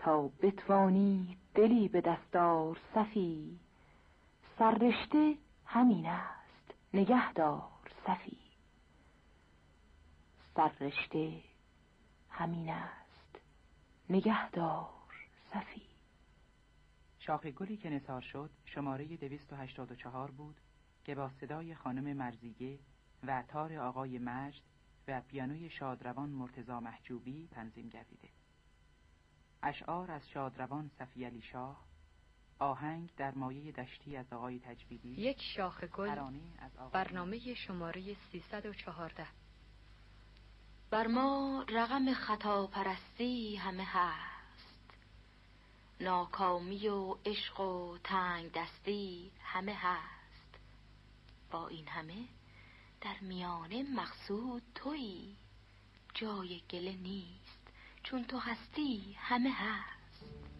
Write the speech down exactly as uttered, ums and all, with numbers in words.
تا بتوانی دلی به دستار صفی، سررشته همین است نگهدار صفی، سررشته همین است نگهدار صفی. شاخ گلی که نثار شد شماره دویست و هشتاد و چهار بود که با صدای خانم مرزیه و تار آقای مجد و پیانوی شادروان مرتضی محجوبی تنظیم گردیده. اشعار از شادروان صفی علی شاه، آهنگ در مایه دشتی از آقای تجویدی، یک شاخ گل، برنامه شماره سیصد و چهارده. بر ما رقم خطا پرستی همه هست، ناکامی و عشق و تنگ دستی همه هست، با این همه در میانه مقصود تویی، جای گله نیست چون تو هستی همه هست.